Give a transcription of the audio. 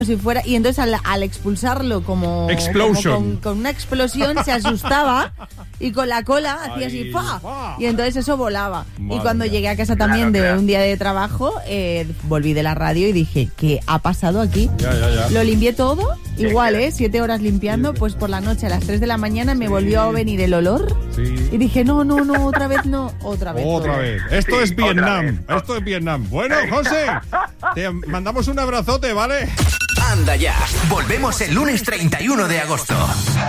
si fuera, y entonces al expulsarlo como con una explosión se asustaba y con la cola hacía así ¡pa! Y entonces eso volaba. Madre y cuando llegué a casa también de un día de trabajo, volví de la radio y dije, ¿qué ha pasado aquí? Ya. Lo limpié todo, igual, 7 horas limpiando, pues por la noche a las 3 de la mañana me volvió a venir el olor y dije, no, otra vez no, otra vez. Esto es Vietnam, Bueno, José, te mandamos un abrazote, ¿vale? Anda ya, volvemos el lunes 31 de agosto.